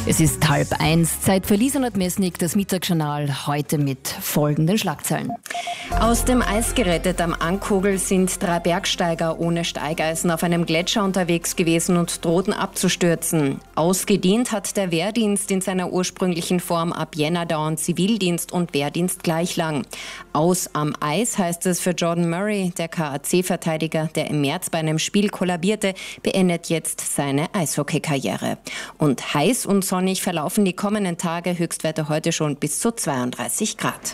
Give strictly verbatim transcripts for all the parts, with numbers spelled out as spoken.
Es ist halb eins, Zeit für Lisa Nadmesnik, das Mittagsjournal, heute mit folgenden Schlagzeilen. Aus dem Eis gerettet am Ankogel sind drei Bergsteiger ohne Steigeisen auf einem Gletscher unterwegs gewesen und drohten abzustürzen. Ausgedient hat der Wehrdienst in seiner ursprünglichen Form. Ab Jänner dauern Zivildienst und Wehrdienst gleich lang. Aus am Eis heißt es für Jordan Murray, der K A C-Verteidiger, der im März bei einem Spiel kollabierte, beendet jetzt seine Eishockey-Karriere. Und heiß und sonnig verlaufen die kommenden Tage, Höchstwerte heute schon bis zu zweiunddreißig Grad.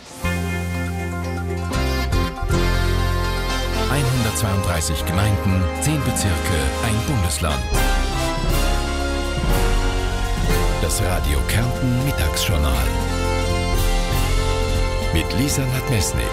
hundertzweiunddreißig Gemeinden, zehn Bezirke, ein Bundesland. Das Radio Kärnten Mittagsjournal mit Lisa Nadmesnik.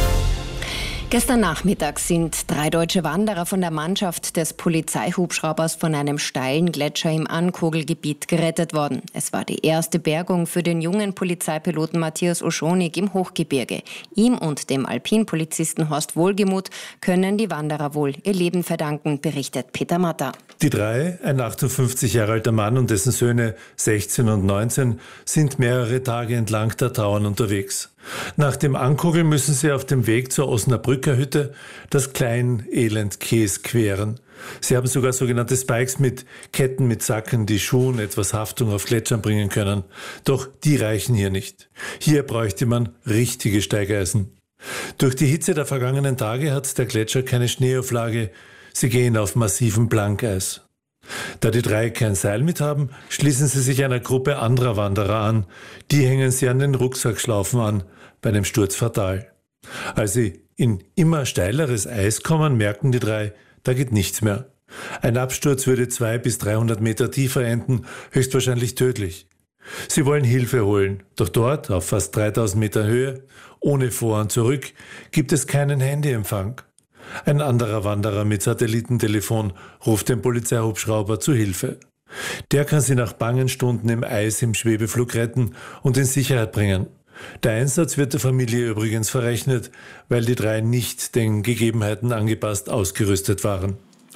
Gestern Nachmittag sind drei deutsche Wanderer von der Mannschaft des Polizeihubschraubers von einem steilen Gletscher im Ankogelgebiet gerettet worden. Es war die erste Bergung für den jungen Polizeipiloten Matthias Oschonik im Hochgebirge. Ihm und dem Alpinpolizisten Horst Wohlgemuth können die Wanderer wohl ihr Leben verdanken, berichtet Peter Matter. Die drei, ein achtundfünfzig Jahre alter Mann und dessen Söhne sechzehn und neunzehn, sind mehrere Tage entlang der Tauern unterwegs. Nach dem Ankogeln müssen sie auf dem Weg zur Osnabrücker Hütte das Klein-Elend-Käs queren. Sie haben sogar sogenannte Spikes mit Ketten mit Sacken, die Schuhen etwas Haftung auf Gletschern bringen können. Doch die reichen hier nicht. Hier bräuchte man richtige Steigeisen. Durch die Hitze der vergangenen Tage hat der Gletscher keine Schneeauflage. Sie gehen auf massivem Blankeis. Da die drei kein Seil mit haben, schließen sie sich einer Gruppe anderer Wanderer an. Die hängen sie an den Rucksackschlaufen an, bei dem Sturz fatal. Als sie in immer steileres Eis kommen, merken die drei, da geht nichts mehr. Ein Absturz würde zwei bis dreihundert Meter tiefer enden, höchstwahrscheinlich tödlich. Sie wollen Hilfe holen, doch dort, auf fast dreitausend Meter Höhe, ohne Vor- und Zurück, gibt es keinen Handyempfang. Ein anderer Wanderer mit Satellitentelefon ruft den Polizeihubschrauber zu Hilfe. Der kann sie nach bangen Stunden im Eis im Schwebeflug retten und in Sicherheit bringen. Der Einsatz wird der Familie übrigens verrechnet, weil die drei nicht den Gegebenheiten angepasst ausgerüstet waren.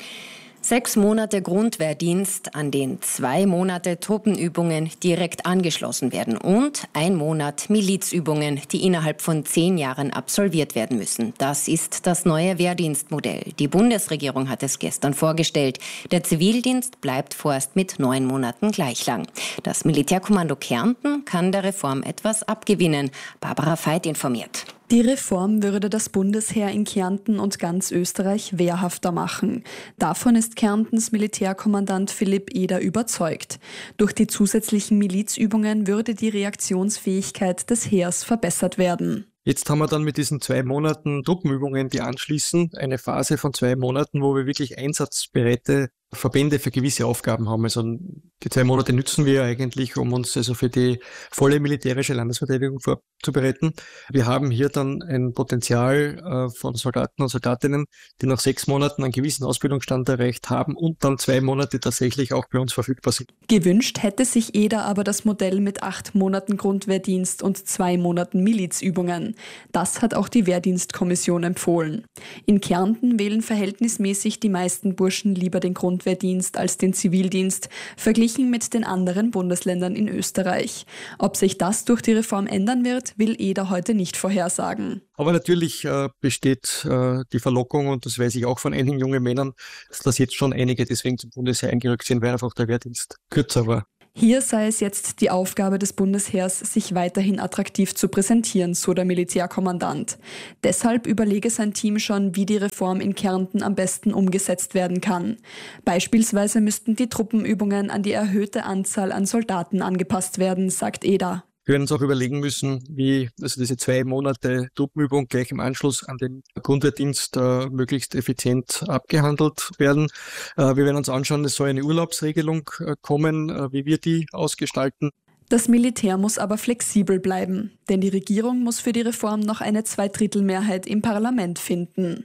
Sechs Monate Grundwehrdienst, an den zwei Monate Truppenübungen direkt angeschlossen werden und ein Monat Milizübungen, die innerhalb von zehn Jahren absolviert werden müssen. Das ist das neue Wehrdienstmodell. Die Bundesregierung hat es gestern vorgestellt. Der Zivildienst bleibt vorerst mit neun Monaten gleich lang. Das Militärkommando Kärnten kann der Reform etwas abgewinnen. Barbara Veit informiert. Die Reform würde das Bundesheer in Kärnten und ganz Österreich wehrhafter machen. Davon ist Kärntens Militärkommandant Philipp Eder überzeugt. Durch die zusätzlichen Milizübungen würde die Reaktionsfähigkeit des Heers verbessert werden. Jetzt haben wir dann mit diesen zwei Monaten Truppenübungen, die anschließen, eine Phase von zwei Monaten, wo wir wirklich einsatzbereite Verbände für gewisse Aufgaben haben. Also die zwei Monate nützen wir eigentlich, um uns also für die volle militärische Landesverteidigung vorzubereiten. Wir haben hier dann ein Potenzial äh, von Soldaten und Soldatinnen, die nach sechs Monaten einen gewissen Ausbildungsstand erreicht haben und dann zwei Monate tatsächlich auch bei uns verfügbar sind. Gewünscht hätte sich Eder aber das Modell mit acht Monaten Grundwehrdienst und zwei Monaten Milizübungen. Das hat auch die Wehrdienstkommission empfohlen. In Kärnten wählen verhältnismäßig die meisten Burschen lieber den Grundwehrdienst als den Zivildienst, verglichen mit den anderen Bundesländern in Österreich. Ob sich das durch die Reform ändern wird, will Eder heute nicht vorhersagen. Aber natürlich äh, besteht äh, die Verlockung, und das weiß ich auch von einigen jungen Männern, dass das jetzt schon einige deswegen zum Bundesheer eingerückt sind, weil einfach der Wehrdienst kürzer war. Hier sei es jetzt die Aufgabe des Bundesheers, sich weiterhin attraktiv zu präsentieren, so der Militärkommandant. Deshalb überlege sein Team schon, wie die Reform in Kärnten am besten umgesetzt werden kann. Beispielsweise müssten die Truppenübungen an die erhöhte Anzahl an Soldaten angepasst werden, sagt Eder. Wir werden uns auch überlegen müssen, wie also diese zwei Monate Truppenübung gleich im Anschluss an den Grundwehrdienst äh, möglichst effizient abgehandelt werden. Äh, wir werden uns anschauen, es soll eine Urlaubsregelung äh, kommen, äh, wie wir die ausgestalten. Das Militär muss aber flexibel bleiben, denn die Regierung muss für die Reform noch eine Zweidrittelmehrheit im Parlament finden.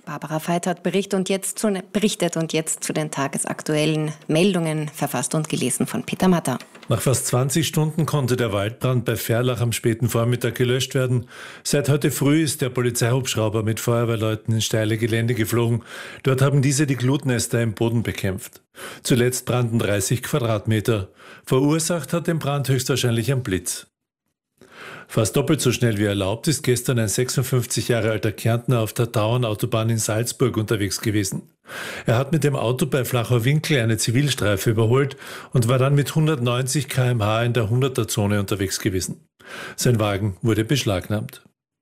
Barbara Veit hat berichtet und, jetzt zu, berichtet und jetzt zu den tagesaktuellen Meldungen, verfasst und gelesen von Peter Matter. Nach fast zwanzig Stunden konnte der Waldbrand bei Ferlach am späten Vormittag gelöscht werden. Seit heute früh ist der Polizeihubschrauber mit Feuerwehrleuten ins steile Gelände geflogen. Dort haben diese die Glutnester im Boden bekämpft. Zuletzt brannten dreißig Quadratmeter. Verursacht hat den Brand höchstwahrscheinlich ein Blitz. Fast doppelt so schnell wie erlaubt ist gestern ein sechsundfünfzig Jahre alter Kärntner auf der Tauernautobahn in Salzburg unterwegs gewesen. Er hat mit dem Auto bei Flacher Winkel eine Zivilstreife überholt und war dann mit hundertneunzig Kilometer pro Stunde in der hunderter-Zone unterwegs gewesen. Sein Wagen wurde beschlagnahmt.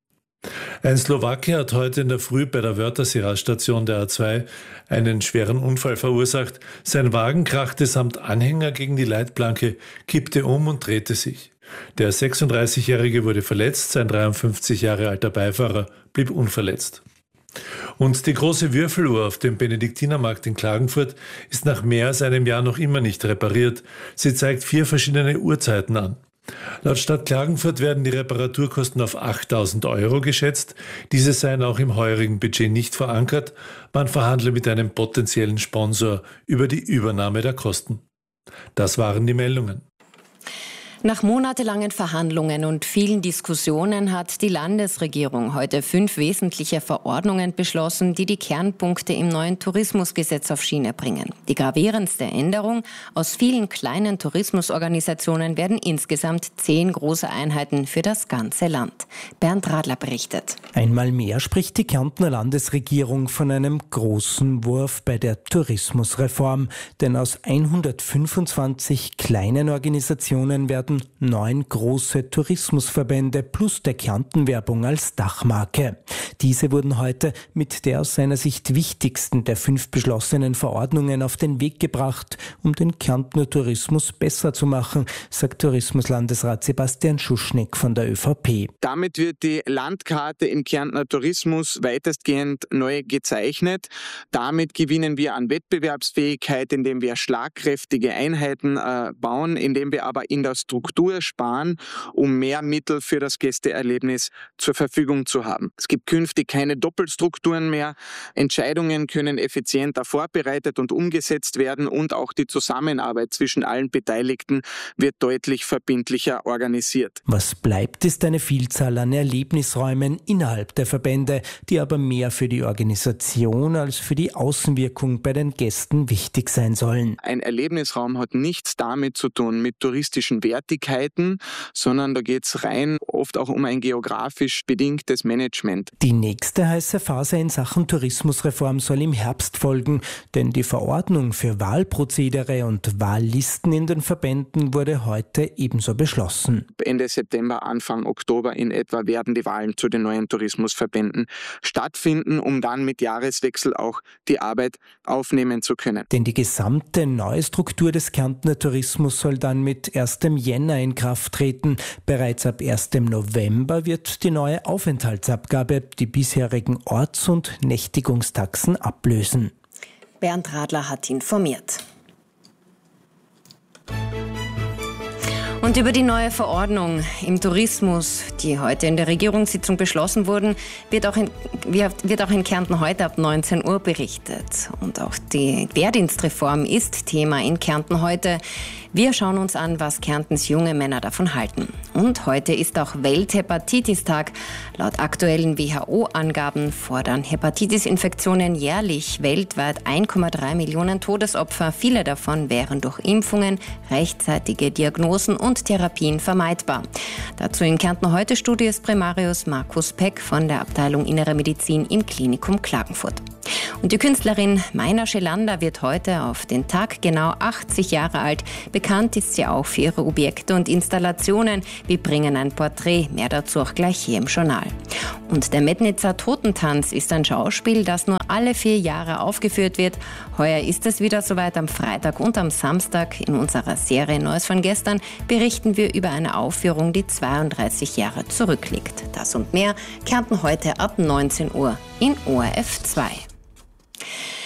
Ein Slowake hat heute in der Früh bei der Wörthersee-Raststation der A zwei einen schweren Unfall verursacht. Sein Wagen krachte samt Anhänger gegen die Leitplanke, kippte um und drehte sich. Der sechsunddreißigjährige wurde verletzt, sein dreiundfünfzig Jahre alter Beifahrer blieb unverletzt. Und die große Würfeluhr auf dem Benediktinermarkt in Klagenfurt ist nach mehr als einem Jahr noch immer nicht repariert. Sie zeigt vier verschiedene Uhrzeiten an. Laut Stadt Klagenfurt werden die Reparaturkosten auf achttausend Euro geschätzt. Diese seien auch im heurigen Budget nicht verankert. Man verhandle mit einem potenziellen Sponsor über die Übernahme der Kosten. Das waren die Meldungen. Nach monatelangen Verhandlungen und vielen Diskussionen hat die Landesregierung heute fünf wesentliche Verordnungen beschlossen, die die Kernpunkte im neuen Tourismusgesetz auf Schiene bringen. Die gravierendste Änderung: aus vielen kleinen Tourismusorganisationen werden insgesamt zehn große Einheiten für das ganze Land. Bernd Radler berichtet. Einmal mehr spricht die Kärntner Landesregierung von einem großen Wurf bei der Tourismusreform. Denn aus hundertfünfundzwanzig kleinen Organisationen werden neun große Tourismusverbände plus der Kärnten-Werbung als Dachmarke. Diese wurden heute mit der aus seiner Sicht wichtigsten der fünf beschlossenen Verordnungen auf den Weg gebracht, um den Kärntner Tourismus besser zu machen, sagt Tourismuslandesrat Sebastian Schuschnigg von der ÖVP. Damit wird die Landkarte im Kärntner Tourismus weitestgehend neu gezeichnet. Damit gewinnen wir an Wettbewerbsfähigkeit, indem wir schlagkräftige Einheiten äh, bauen, indem wir aber in der Struktur sparen, um mehr Mittel für das Gästeerlebnis zur Verfügung zu haben. Es gibt künftig keine Doppelstrukturen mehr. Entscheidungen können effizienter vorbereitet und umgesetzt werden und auch die Zusammenarbeit zwischen allen Beteiligten wird deutlich verbindlicher organisiert. Was bleibt, ist eine Vielzahl an Erlebnisräumen innerhalb der Verbände, die aber mehr für die Organisation als für die Außenwirkung bei den Gästen wichtig sein sollen. Ein Erlebnisraum hat nichts damit zu tun mit touristischen Wertigkeiten, sondern da geht es rein oft auch um ein geografisch bedingtes Management. Die nächste heiße Phase in Sachen Tourismusreform soll im Herbst folgen, denn die Verordnung für Wahlprozedere und Wahllisten in den Verbänden wurde heute ebenso beschlossen. Ende September, Anfang Oktober in etwa werden die Wahlen zu den neuen Tourismusverbänden stattfinden, um dann mit Jahreswechsel auch die Arbeit aufnehmen zu können. Denn die gesamte neue Struktur des Kärntner Tourismus soll dann mit erstem Jänner in Kraft treten. Bereits ab erstem November wird die neue Aufenthaltsabgabe die bisherigen Orts- und Nächtigungstaxen ablösen. Bernd Radler hat informiert. Und über die neue Verordnung im Tourismus, die heute in der Regierungssitzung beschlossen wurde, wird auch in, wird auch in Kärnten heute ab neunzehn Uhr berichtet. Und auch die Wehrdienstreform ist Thema in Kärnten heute. Wir schauen uns an, was Kärntens junge Männer davon halten. Und heute ist auch Welthepatitistag. Laut aktuellen W H O-Angaben fordern Hepatitis-Infektionen jährlich weltweit eins Komma drei Millionen Todesopfer. Viele davon wären durch Impfungen, rechtzeitige Diagnosen und Therapien vermeidbar. Dazu in Kärnten heute Studie ist Primarius Markus Peck von der Abteilung Innere Medizin im Klinikum Klagenfurt. Und die Künstlerin Maina Schelander wird heute auf den Tag genau achtzig Jahre alt. Bekannt ist sie auch für ihre Objekte und Installationen. Wir bringen ein Porträt, mehr dazu auch gleich hier im Journal. Und der Metnitzer Totentanz ist ein Schauspiel, das nur alle vier Jahre aufgeführt wird. Heuer ist es wieder soweit. Am Freitag und am Samstag in unserer Serie Neues von gestern berichten wir über eine Aufführung, die zweiunddreißig Jahre zurückliegt. Das und mehr Kärnten heute ab neunzehn Uhr in O R F zwei.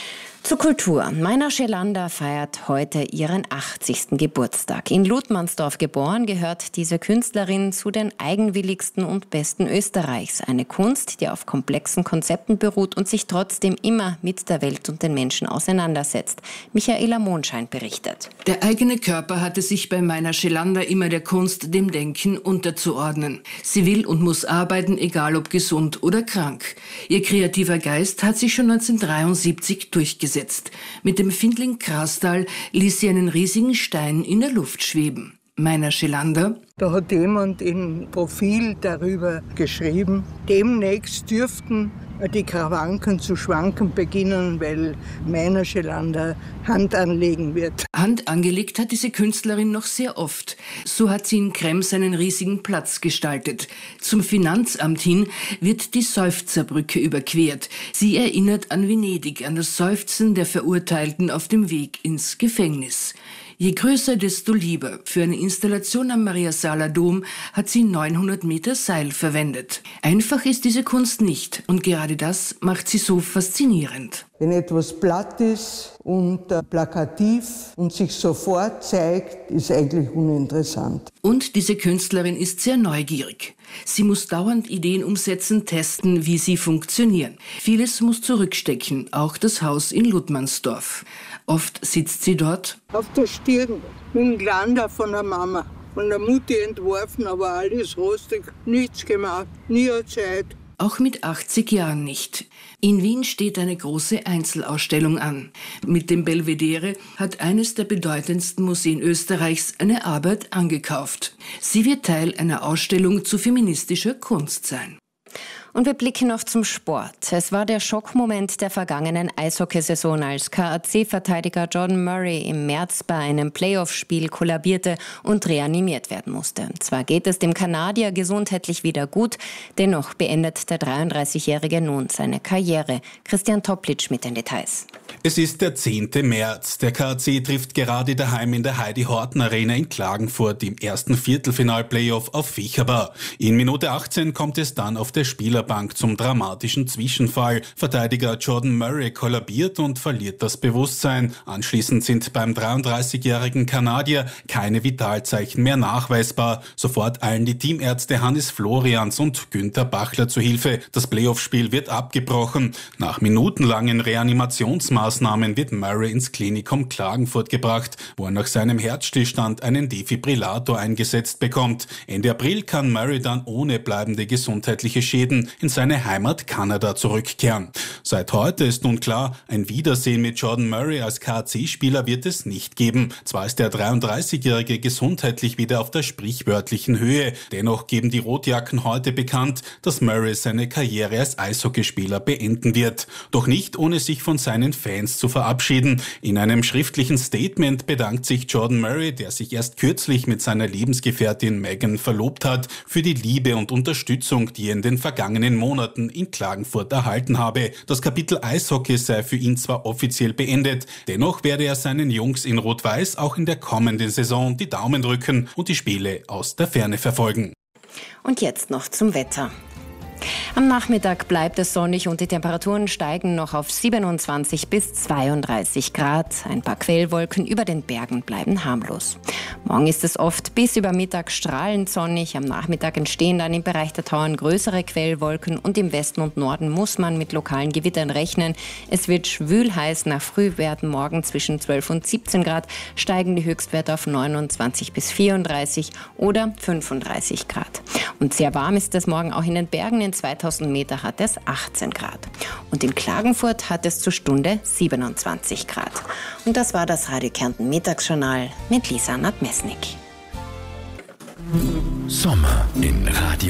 Zur Kultur. Meiner Schelander feiert heute ihren achtzigsten Geburtstag. In Ludmansdorf geboren, gehört diese Künstlerin zu den eigenwilligsten und besten Österreichs. Eine Kunst, die auf komplexen Konzepten beruht und sich trotzdem immer mit der Welt und den Menschen auseinandersetzt. Michaela Mondschein berichtet. Der eigene Körper hatte sich bei Meiner Schelander immer der Kunst, dem Denken unterzuordnen. Sie will und muss arbeiten, egal ob gesund oder krank. Ihr kreativer Geist hat sich schon neunzehnhundertdreiundsiebzig durchgesetzt. Mit dem Findling Krastal ließ sie einen riesigen Stein in der Luft schweben. Meiner Schelander: Da hat jemand im Profil darüber geschrieben, demnächst dürften die Karawanken zu schwanken beginnen, weil Meiner Schelander Hand anlegen wird. Hand angelegt hat diese Künstlerin noch sehr oft. So hat sie in Krems einen riesigen Platz gestaltet. Zum Finanzamt hin wird die Seufzerbrücke überquert. Sie erinnert an Venedig, an das Seufzen der Verurteilten auf dem Weg ins Gefängnis. Je größer, desto lieber. Für eine Installation am Mariasaler Dom hat sie neunhundert Meter Seil verwendet. Einfach ist diese Kunst nicht. Und gerade das macht sie so faszinierend. Wenn etwas platt ist und äh, plakativ und sich sofort zeigt, ist eigentlich uninteressant. Und diese Künstlerin ist sehr neugierig. Sie muss dauernd Ideen umsetzen, testen, wie sie funktionieren. Vieles muss zurückstecken, auch das Haus in Ludmansdorf. Oft sitzt sie dort auf der Stirn mit dem Glander von der Mama. Von der Mutti entworfen, aber alles rostig, nichts gemacht, nie eine Zeit. Auch mit achtzig Jahren nicht. In Wien steht eine große Einzelausstellung an. Mit dem Belvedere hat eines der bedeutendsten Museen Österreichs eine Arbeit angekauft. Sie wird Teil einer Ausstellung zu feministischer Kunst sein. Und wir blicken noch zum Sport. Es war der Schockmoment der vergangenen Eishockeysaison, als K A C-Verteidiger Jordan Murray im März bei einem Playoff-Spiel kollabierte und reanimiert werden musste. Zwar geht es dem Kanadier gesundheitlich wieder gut, dennoch beendet der dreiunddreißigjährige nun seine Karriere. Christian Toplitsch mit den Details. Es ist der zehnte März. Der K A C trifft gerade daheim in der Heidi-Horten-Arena in Klagenfurt im ersten Viertelfinal-Playoff auf Vicherbar. In Minute achtzehn kommt es dann auf der Spielerbank zum dramatischen Zwischenfall. Verteidiger Jordan Murray kollabiert und verliert das Bewusstsein. Anschließend sind beim dreiunddreißigjährigen Kanadier keine Vitalzeichen mehr nachweisbar. Sofort eilen die Teamärzte Hannes Florians und Günther Bachler zu Hilfe. Das Playoff-Spiel wird abgebrochen. Nach minutenlangen Reanimationsmaßnahmen wird Murray ins Klinikum Klagenfurt gebracht, wo er nach seinem Herzstillstand einen Defibrillator eingesetzt bekommt. Ende April kann Murray dann ohne bleibende gesundheitliche Schäden in seine Heimat Kanada zurückkehren. Seit heute ist nun klar, ein Wiedersehen mit Jordan Murray als K A C-Spieler wird es nicht geben. Zwar ist der dreiunddreißigjährige gesundheitlich wieder auf der sprichwörtlichen Höhe, dennoch geben die Rotjacken heute bekannt, dass Murray seine Karriere als Eishockeyspieler beenden wird. Doch nicht ohne sich von seinen Fans zu verabschieden. In einem schriftlichen Statement bedankt sich Jordan Murray, der sich erst kürzlich mit seiner Lebensgefährtin Megan verlobt hat, für die Liebe und Unterstützung, die er in den vergangenen Monaten in Klagenfurt erhalten habe. Das Kapitel Eishockey sei für ihn zwar offiziell beendet, dennoch werde er seinen Jungs in Rot-Weiß auch in der kommenden Saison die Daumen drücken und die Spiele aus der Ferne verfolgen. Und jetzt noch zum Wetter. Am Nachmittag bleibt es sonnig und die Temperaturen steigen noch auf siebenundzwanzig bis zweiunddreißig Grad. Ein paar Quellwolken über den Bergen bleiben harmlos. Morgen ist es oft bis über Mittag strahlend sonnig. Am Nachmittag entstehen dann im Bereich der Tauern größere Quellwolken und im Westen und Norden muss man mit lokalen Gewittern rechnen. Es wird schwül-heiß. Nach Frühwerten morgen zwischen zwölf und siebzehn Grad, steigen die Höchstwerte auf neunundzwanzig bis vierunddreißig oder fünfunddreißig Grad. Und sehr warm ist es morgen auch in den Bergen. In zweitausend Meter hat es achtzehn Grad. Und in Klagenfurt hat es zur Stunde siebenundzwanzig Grad. Und das war das Radio Kärnten Mittagsjournal mit Lisa Nadmesnik. Sommer in Radio